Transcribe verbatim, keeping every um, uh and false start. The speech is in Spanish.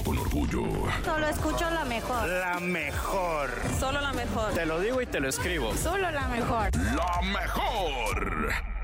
con orgullo. Solo escucho la mejor. La mejor. Solo la mejor. Te lo digo y te lo escribo. Solo la mejor. La mejor.